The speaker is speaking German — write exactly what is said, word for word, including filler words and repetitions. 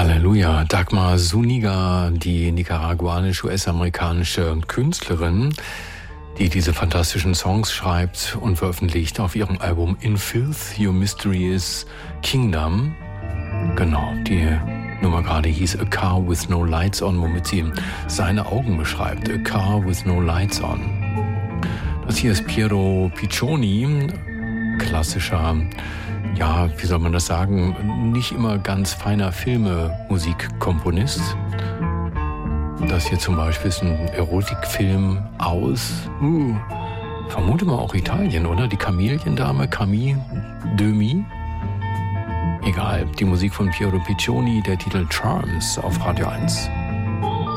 Halleluja. Dagmar Zuniga, die nicaraguanisch-U S-amerikanische Künstlerin, die diese fantastischen Songs schreibt und veröffentlicht auf ihrem Album In Filth, Your Mystery is Kingdom. Genau, die Nummer gerade hieß A Car with No Lights On, womit sie seine Augen beschreibt. A Car with No Lights On. Das hier ist Piero Piccioni, klassischer, ja, wie soll man das sagen, nicht immer ganz feiner Filme-Musikkomponist. Das hier zum Beispiel ist ein Erotikfilm aus, uh, vermute mal auch Italien, oder? Die Kameliendame, Camille Demi. Egal, die Musik von Piero Piccioni, der Titel Charms auf Radio eins.